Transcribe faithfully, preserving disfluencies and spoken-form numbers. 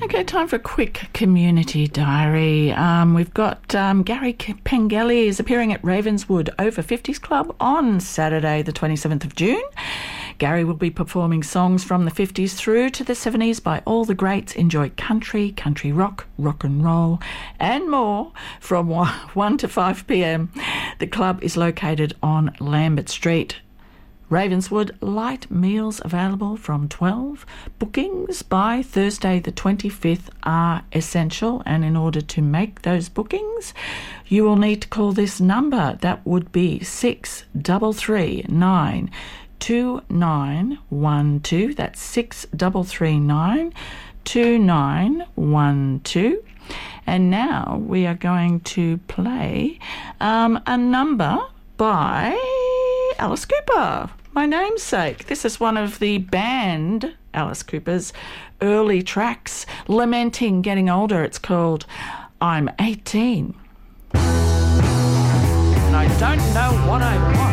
Okay, time for a quick community diary. Um, we've got um, Gary Pengelly is appearing at Ravenswood Over fifties Club on Saturday the twenty-seventh of June. Gary will be performing songs from the fifties through to the seventies by all the greats. Enjoy country, country rock, rock and roll and more from one to five p.m. The club is located on Lambert Street, Ravenswood. Light meals available from twelve. Bookings by Thursday the twenty-fifth are essential, and in order to make those bookings you will need to call this number. That would be six three three nine two nine one two. That's six three three nine two nine one two. And now we are going to play um, a number by Alice Cooper, my namesake. This is one of the band Alice Cooper's early tracks, lamenting getting older. It's called I'm eighteen. And I don't know what I want.